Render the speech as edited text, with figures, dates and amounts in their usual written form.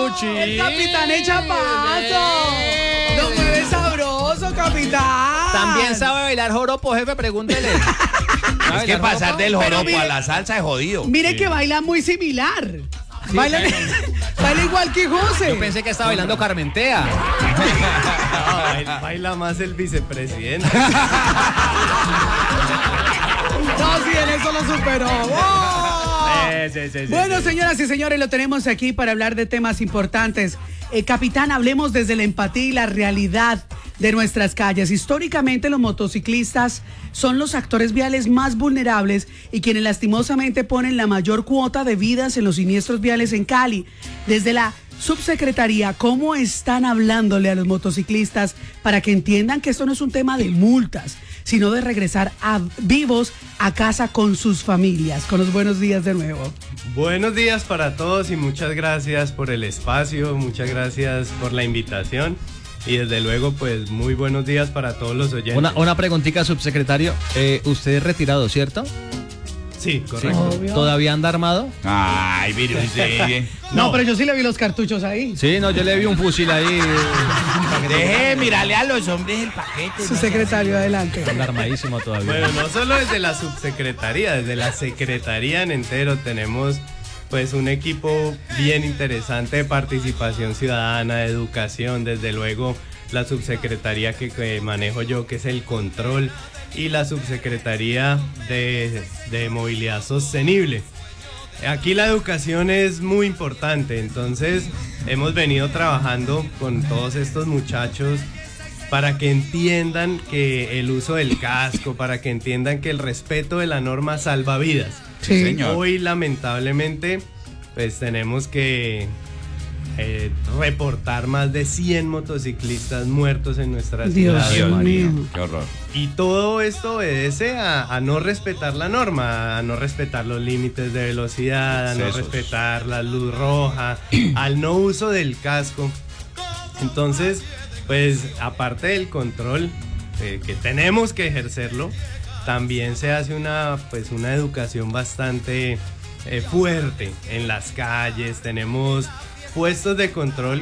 Chuchi. El capitán echa paso. Lo mueve sabroso, capitán. También sabe bailar joropo, jefe, pregúntele. Es que pasar del Pero joropo mire- a la salsa es jodido. Mire que baila muy similar. Baila igual que José. Yo pensé que estaba bailando Carmentea. Baila más el vicepresidente. No, sí, en eso lo superó. ¡Wow! Sí. Bueno, señoras y señores, lo tenemos aquí para hablar de temas importantes. Capitán, hablemos desde la empatía y la realidad de nuestras calles. Históricamente, los motociclistas son los actores viales más vulnerables y quienes lastimosamente ponen la mayor cuota de vidas en los siniestros viales en Cali. Desde la subsecretaría, ¿cómo están hablándole a los motociclistas para que entiendan que esto no es un tema de multas, sino de regresar vivos a casa con sus familias? Con los buenos días de nuevo. Buenos días para todos y muchas gracias por el espacio, muchas gracias por la invitación y desde luego pues muy buenos días para todos los oyentes. Una preguntita, subsecretario. Usted es retirado, ¿cierto? Sí, correcto. Obvio. ¿Todavía anda armado? Ay, mire usted. No, pero yo sí le vi los cartuchos ahí. Sí, no, yo le vi un fusil ahí. Deje de mirarle a los hombres el paquete. Su secretario, adelante. Anda armadísimo todavía. Bueno, no solo desde la subsecretaría, desde la secretaría en entero tenemos pues un equipo bien interesante de participación ciudadana, de educación, desde luego la subsecretaría que manejo yo, que es el control, y la subsecretaría de movilidad sostenible. Aquí la educación es muy importante, entonces hemos venido trabajando con todos estos muchachos para que entiendan que el uso del casco, para que entiendan que el respeto de la norma salva vidas. Sí, señor. Hoy lamentablemente pues tenemos que reportar más de 100 motociclistas muertos en nuestra ciudad. Dios mío. mío, qué horror. Y todo esto obedece a no respetar la norma, a no respetar los límites de velocidad, a no Excesos. respetar la luz roja, al no uso del casco. Entonces, pues aparte del control, que tenemos que ejercerlo, también se hace una educación bastante fuerte en las calles. Tenemos puestos de control